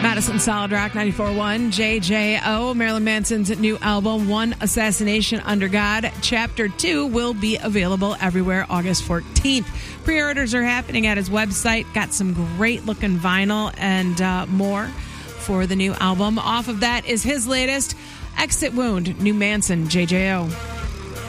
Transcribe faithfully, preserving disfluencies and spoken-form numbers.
Madison Solid Rock ninety-four point one, J J O, Marilyn Manson's new album, One Assassination Under God. Chapter two will be available everywhere August fourteenth. Pre-orders are happening at his website. Got some great-looking vinyl and uh, more for the new album. Off of that is his latest, Exit Wound, New Manson, J J O.